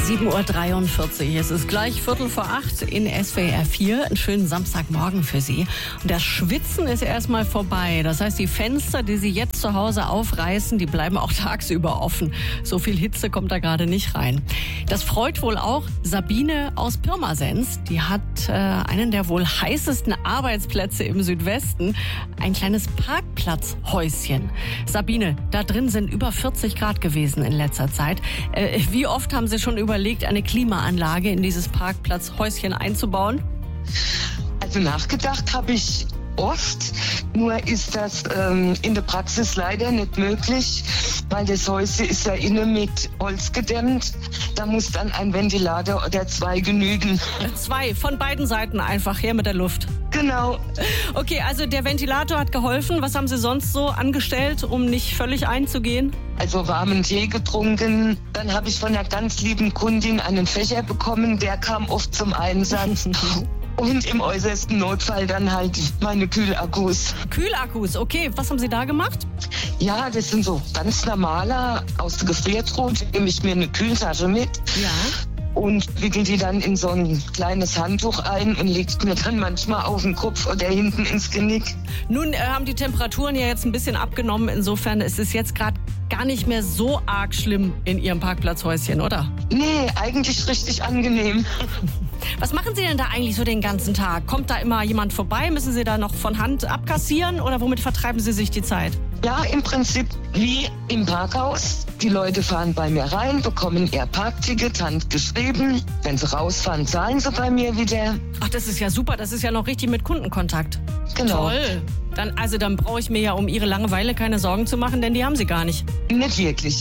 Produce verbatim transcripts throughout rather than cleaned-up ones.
sieben Uhr dreiundvierzig. Es ist gleich Viertel vor acht in S W R vier. Einen schönen Samstagmorgen für Sie. Und das Schwitzen ist erstmal vorbei. Das heißt, die Fenster, die Sie jetzt zu Hause aufreißen, die bleiben auch tagsüber offen. So viel Hitze kommt da gerade nicht rein. Das freut wohl auch Sabine aus Pirmasens. Die hat äh, einen der wohl heißesten Arbeitsplätze im Südwesten. Ein kleines Parkplatzhäuschen. Sabine, da drin sind über vierzig Grad gewesen in letzter Zeit. Äh, wie oft haben Sie schon überlegt, eine Klimaanlage in dieses Parkplatzhäuschen einzubauen? Also nachgedacht habe ich oft, nur ist das ähm, in der Praxis leider nicht möglich, weil das Häuschen ist ja innen mit Holz gedämmt. Da muss dann ein Ventilator oder zwei genügen. Zwei, von beiden Seiten einfach her mit der Luft. Genau. Okay, also der Ventilator hat geholfen. Was haben Sie sonst so angestellt, um nicht völlig einzugehen? Also warmen Tee getrunken. Dann habe ich von einer ganz lieben Kundin einen Fächer bekommen, der kam oft zum Einsatz. Und im äußersten Notfall dann halt meine Kühlakkus. Kühlakkus, okay. Was haben Sie da gemacht? Ja, das sind so ganz normaler aus der Gefriertruhe. Nehme ich mir eine Kühltasche mit. Ja. Und wickel die dann in so ein kleines Handtuch ein und legt mir dann manchmal auf den Kopf oder hinten ins Genick. Nun äh, haben die Temperaturen ja jetzt ein bisschen abgenommen. Insofern ist es jetzt gerade gar nicht mehr so arg schlimm in Ihrem Parkplatzhäuschen, oder? Nee, eigentlich richtig angenehm. Was machen Sie denn da eigentlich so den ganzen Tag? Kommt da immer jemand vorbei? Müssen Sie da noch von Hand abkassieren oder womit vertreiben Sie sich die Zeit? Ja, im Prinzip wie im Parkhaus. Die Leute fahren bei mir rein, bekommen ihr Parkticket handgeschrieben. Wenn sie rausfahren, zahlen sie bei mir wieder. Ach, das ist ja super. Das ist ja noch richtig mit Kundenkontakt. Genau. Toll. Dann, also dann brauche ich mir ja um Ihre Langeweile keine Sorgen zu machen, denn die haben Sie gar nicht. Nicht wirklich.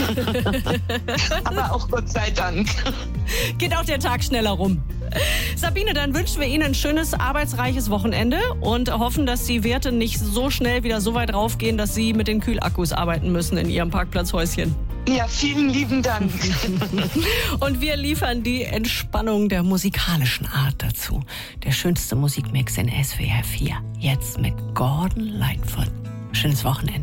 Aber auch Gott sei Dank. Geht auch der Tag schneller rum. Sabine, dann wünschen wir Ihnen ein schönes, arbeitsreiches Wochenende und hoffen, dass die Werte nicht so schnell wieder so weit raufgehen, dass Sie mit den Kühlakkus arbeiten müssen in Ihrem Parkplatzhäuschen. Ja, vielen lieben Dank. Und wir liefern die Entspannung der musikalischen Art dazu. Der schönste Musikmix in S W R vier. Jetzt mit Gordon Lightfoot. Schönes Wochenende.